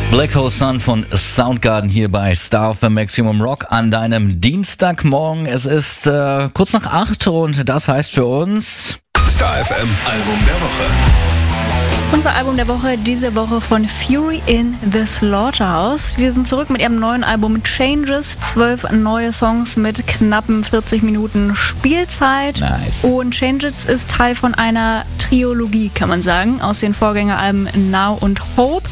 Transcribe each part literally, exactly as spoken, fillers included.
Black Hole Sun von Soundgarden hier bei Star F M Maximum Rock an deinem Dienstagmorgen. Es ist äh, kurz nach acht und das heißt für uns Star F M Album der Woche. Unser Album der Woche diese Woche von Fury in the Slaughterhouse. Die sind zurück mit ihrem neuen Album Changes. Zwölf neue Songs mit knappen vierzig Minuten Spielzeit. Nice. Und Changes ist Teil von einer Trilogie, kann man sagen, aus den Vorgängeralben Now und Hope.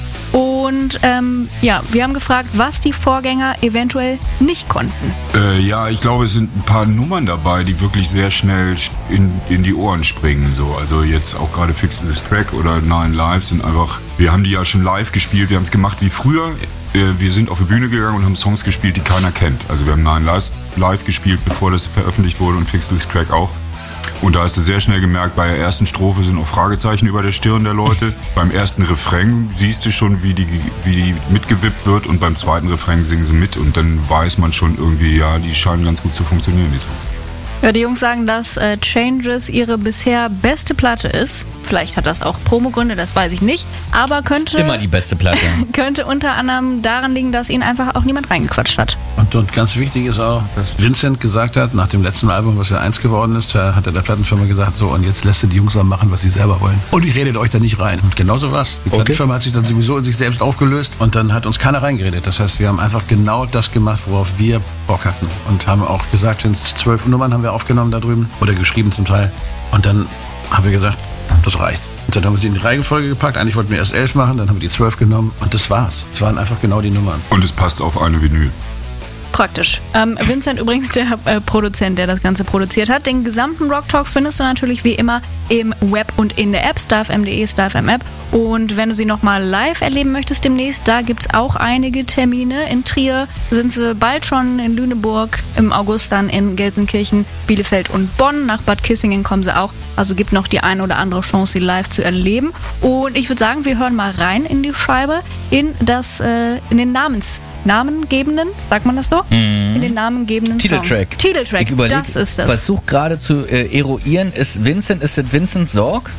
Und ähm, ja, wir haben gefragt, was die Vorgänger eventuell nicht konnten. Äh, ja, ich glaube, es sind ein paar Nummern dabei, die wirklich sehr schnell in, in die Ohren springen. So. Also jetzt auch gerade Fix This Track oder Nine Lives sind einfach, wir haben die ja schon live gespielt, wir haben es gemacht wie früher. Wir sind auf die Bühne gegangen und haben Songs gespielt, die keiner kennt. Also wir haben Nine Lives live gespielt, bevor das veröffentlicht wurde, und Fix This Track auch. Und da hast du sehr schnell gemerkt, bei der ersten Strophe sind auch Fragezeichen über der Stirn der Leute. Beim ersten Refrain siehst du schon, wie die, wie die mitgewippt wird, und beim zweiten Refrain singen sie mit, und dann weiß man schon irgendwie, ja, die scheinen ganz gut zu funktionieren, die Songs. Ja, die Jungs sagen, dass äh, Changes ihre bisher beste Platte ist. Vielleicht hat das auch Promogründe, das weiß ich nicht. Aber könnte, ist immer die beste Platte. könnte unter anderem daran liegen, dass ihnen einfach auch niemand reingequatscht hat. Und, und ganz wichtig ist auch, dass Vincent gesagt hat, nach dem letzten Album, was ja eins geworden ist, da hat er der Plattenfirma gesagt, so, und jetzt lässt er die Jungs mal machen, was sie selber wollen. Und ich redet euch da nicht rein. Und genauso war's. Die Plattenfirma hat sich dann sowieso in sich selbst aufgelöst, und dann hat uns keiner reingeredet. Das heißt, wir haben einfach genau das gemacht, worauf wir Bock hatten. Und haben auch gesagt, wenn es zwölf Nummern haben wir aufgenommen da drüben, oder geschrieben zum Teil. Und dann haben wir gesagt, das reicht. Und dann haben wir sie in die Reihenfolge gepackt. Eigentlich wollten wir erst elf machen, dann haben wir die zwölf genommen, und das war's. Es waren einfach genau die Nummern. Und es passt auf eine Vinyl. Praktisch. Ähm, Vincent übrigens, der äh, Produzent, der das Ganze produziert hat. Den gesamten Rock Talk findest du natürlich wie immer im Web und in der App, Star F M punkt de, Star F M App. Und wenn du sie nochmal live erleben möchtest demnächst, da gibt's auch einige Termine. In Trier sind sie bald schon, in Lüneburg, im August dann in Gelsenkirchen, Bielefeld und Bonn. Nach Bad Kissingen kommen sie auch. Also gibt noch die eine oder andere Chance, sie live zu erleben. Und ich würde sagen, wir hören mal rein in die Scheibe, in das, äh, in den Namens namengebenden, sagt man das so? Mhm. In den namengebenden Titeltrack. Song. Titeltrack, ich überleg, das ist das. Ich versuche gerade zu äh, eruieren, ist Vincent, ist es Vincent Sorg?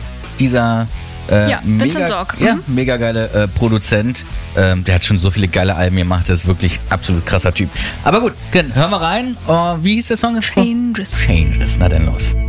Dieser äh, ja, mega, Vincent Sorg. Ja, mhm. mega geile äh, Produzent. Ähm, der hat schon so viele geile Alben gemacht, das ist wirklich absolut krasser Typ. Aber gut, hören wir rein. Uh, wie hieß der Song? Changes. Changes, na dann los.